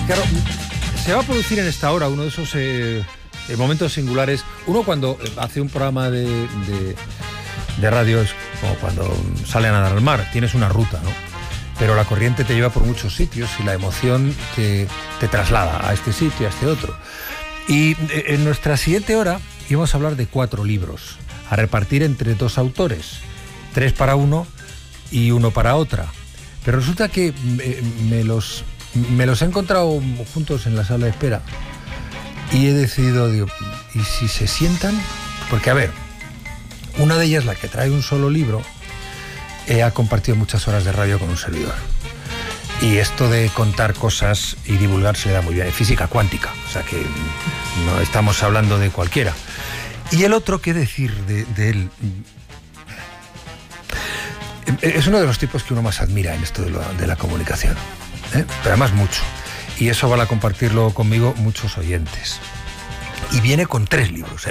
Claro, se va a producir en esta hora uno de esos momentos singulares. Uno cuando hace un programa de radio es como cuando sale a nadar al mar, tienes una ruta, ¿no? Pero la corriente te lleva por muchos sitios y la emoción te traslada a este sitio, a este otro. Y en nuestra siguiente hora íbamos a hablar de 4 libros, a repartir entre 2 autores, 3 para uno y 1 para otra. Pero resulta que me los he encontrado juntos en la sala de espera y he decidido, digo, ¿y si se sientan? Porque, a ver, una de ellas, la que trae un solo libro, ha compartido muchas horas de radio con un servidor. Y esto de contar cosas y divulgar se le da muy bien. Es física cuántica, o sea que no estamos hablando de cualquiera. Y el otro, ¿qué decir de él? Es uno de los tipos que uno más admira en esto de la comunicación, pero además mucho. Y eso van a compartirlo conmigo muchos oyentes. Y viene con 3 libros,